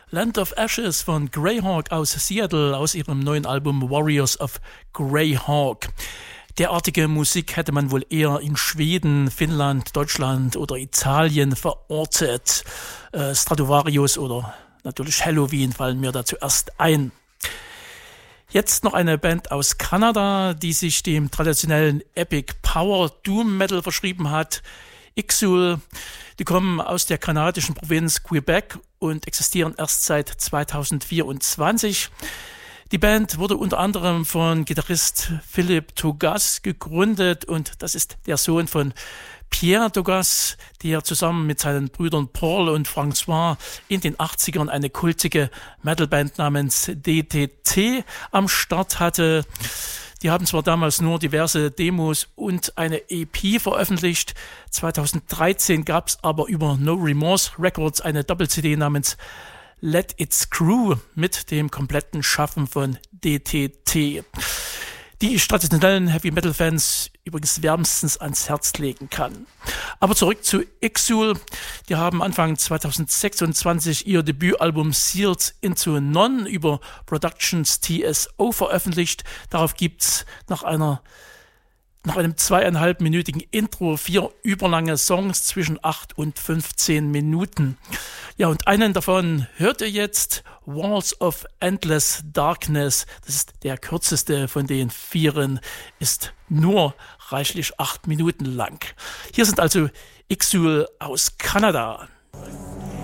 Land of Ashes von Greyhawk aus Seattle aus ihrem neuen Album Warriors of Greyhawk. Derartige Musik hätte man wohl eher in Schweden, Finnland, Deutschland oder Italien verortet. Stratovarius oder natürlich Halloween fallen mir da zuerst ein. Jetzt noch eine Band aus Kanada, die sich dem traditionellen Epic Power Doom Metal verschrieben hat. Ixul, die kommen aus der kanadischen Provinz Quebec und existieren erst seit 2024. Die Band wurde unter anderem von Gitarrist Philippe Tougas gegründet und das ist der Sohn von Pierre Tougas, der zusammen mit seinen Brüdern Paul und François in den 80ern eine kultige Metalband namens DTT am Start hatte. Die haben zwar damals nur diverse Demos und eine EP veröffentlicht. 2013 gab es aber über No Remorse Records eine Doppel-CD namens Let It Screw mit dem kompletten Schaffen von DTT, die ich traditionellen Heavy-Metal-Fans übrigens wärmstens ans Herz legen kann. Aber zurück zu Ixul. Die haben Anfang 2026 ihr Debütalbum Sealed into None über Productions TSO veröffentlicht. Darauf gibt's nach einem 2,5-minütigen Intro 4 überlange Songs zwischen 8 und 15 Minuten. Ja, und einen davon hört ihr jetzt, Walls of Endless Darkness. Das ist der kürzeste von den 4, ist nur reichlich 8 Minuten lang. Hier sind also Ixul aus Kanada.